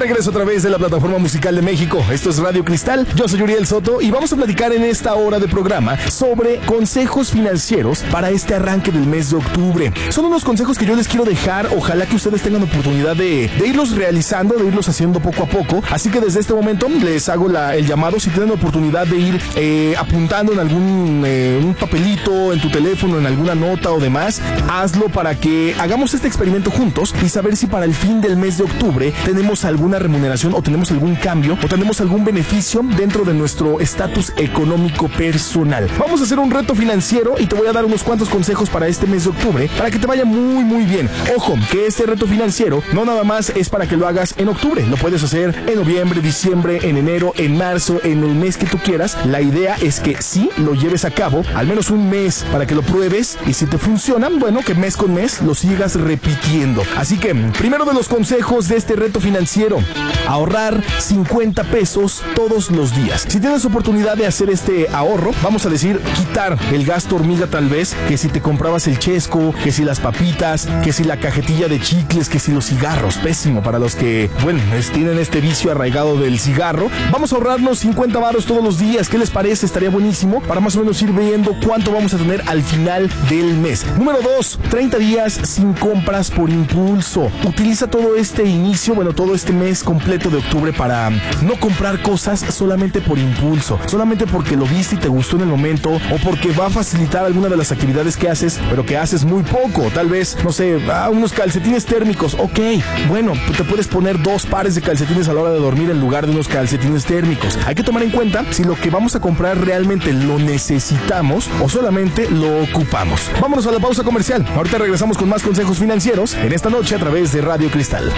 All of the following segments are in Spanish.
regreso a través de la plataforma musical de México. Esto es Radio Cristal. Yo soy Uriel Soto y vamos a platicar en esta hora de programa sobre consejos financieros para este arranque del mes de octubre. Son unos consejos que yo les quiero dejar. Ojalá que ustedes tengan oportunidad de irlos realizando, de irlos haciendo poco a poco. Así que desde este momento les hago el llamado. Si tienen oportunidad de ir apuntando en algún un papelito, en tu teléfono, en alguna nota o demás, hazlo para que hagamos este experimento juntos y saber si para el fin del mes de octubre tenemos alguna remuneración o tenemos algún cambio o tenemos algún beneficio dentro de nuestro estatus económico personal. Vamos a hacer un reto financiero y te voy a dar unos cuantos consejos para este mes de octubre para que te vaya muy muy bien. Ojo, que este reto financiero no nada más es para que lo hagas en octubre, lo puedes hacer en noviembre, diciembre, en enero, en marzo, en el mes que tú quieras. La idea es que sí lo lleves a cabo al menos un mes para que lo pruebes y si te funcionan, bueno, que mes con mes lo sigas repitiendo. Así que, primero de los consejos de este reto financiero, ahorrar 50 pesos todos los días. Si tienes oportunidad de hacer este ahorro, vamos a decir, quitar el gasto hormiga tal vez, que si te comprabas el chesco, que si las papitas, que si la cajetilla de chicles, que si los cigarros, pésimo para los que, bueno, tienen este vicio arraigado del cigarro. Vamos a ahorrarnos 50 varos todos los días. ¿Qué les parece? Estaría buenísimo para más o menos ir viendo cuánto vamos a tener al final del mes. Número 2, 30 días sin compras por impulso. Utiliza todo este inicio, todo este mes completo de octubre para no comprar cosas solamente por impulso, solamente porque lo viste y te gustó en el momento o porque va a facilitar alguna de las actividades que haces, pero que haces muy poco. Tal vez, no sé, unos calcetines térmicos. Ok, bueno, te puedes poner 2 pares de calcetines a la hora de dormir en lugar de unos calcetines térmicos. Hay que tomar en cuenta si lo que vamos a comprar realmente lo necesitamos o solamente lo ocupamos. Vámonos a la pausa comercial. Ahorita regresamos con más consejos financieros en esta noche a través de Radio Cristal.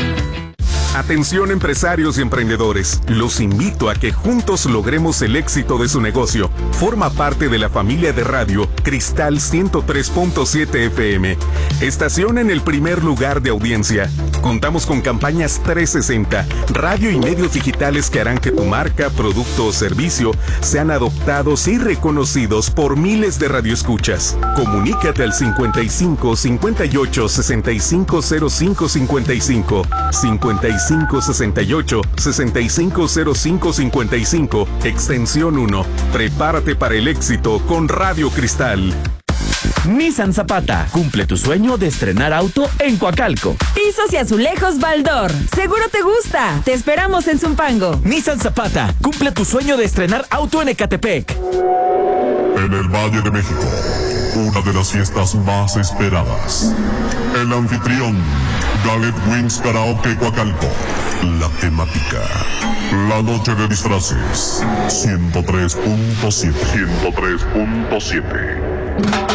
Atención empresarios y emprendedores, los invito a que juntos logremos el éxito de su negocio. Forma parte de la familia de radio Cristal 103.7 FM, estación en el primer lugar de audiencia. Contamos con campañas 360, radio y medios digitales que harán que tu marca, producto o servicio sean adoptados y reconocidos por miles de radioescuchas. Comunícate al 55 58 65 05 55 68 6505 55, extensión 1. Prepárate para el éxito con Radio Cristal. Nissan Zapata, cumple tu sueño de estrenar auto en Coacalco. Pisos y azulejos Baldor, seguro te gusta. Te esperamos en Zumpango. Nissan Zapata, cumple tu sueño de estrenar auto en Ecatepec. En el Valle de México, una de las fiestas más esperadas. El anfitrión, Gallet Wings Karaoke Coacalco. La temática, la noche de disfraces. 103.7.